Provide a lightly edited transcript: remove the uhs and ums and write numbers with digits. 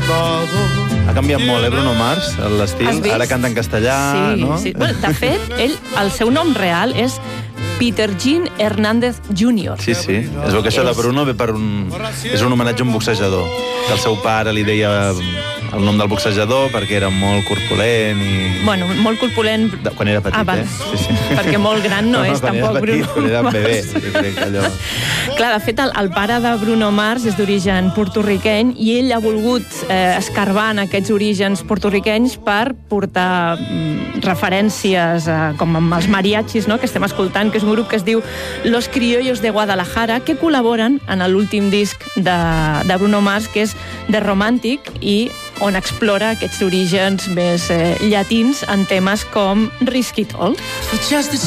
Ha canviat molt, Bruno Mars, l'estil. Ara canta en castellà, no? Sí. Bueno, de fet, el seu nom real és Peter Jean Hernández Jr. Sí. Es veu que això de Bruno ve per és un homenatge a un boxejador, que el seu pare li deia el nom del boxejador perquè era molt corpulent i... Bueno, molt corpulent... Quan era petit, Sí. Perquè molt gran no és tampoc Bruno Mars. Quan era bebè, jo crec que allò... Clar, de fet, el pare de Bruno Mars és d'origen porto-riqueny i ell ha volgut escarbar en aquests orígens porto-riquenys per portar referències com amb els mariachis, no?, que estem escoltant, que és un grup que es diu Los Criollos de Guadalajara, que col·laboren en l'últim disc de Bruno Mars, que és The Romantic, i on explora aquests orígens més llatins en temes com Risk It All.